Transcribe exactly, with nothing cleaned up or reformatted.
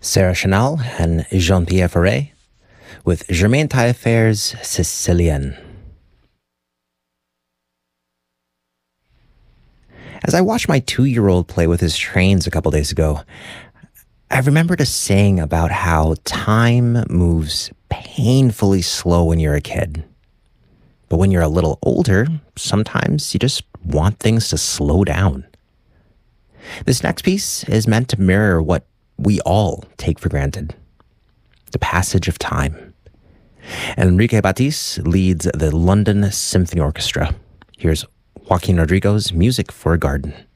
Sarah Chanel and Jean-Pierre Ferré with Germain Taillefer's Sicilian. As I watched my two-year-old play with his trains a couple days ago, I remembered a saying about how time moves painfully slow when you're a kid. But when you're a little older, sometimes you just want things to slow down. This next piece is meant to mirror what we all take for granted: the passage of time. Enrique Batiste leads the London Symphony Orchestra. Here's Joaquin Rodrigo's Music for a Garden.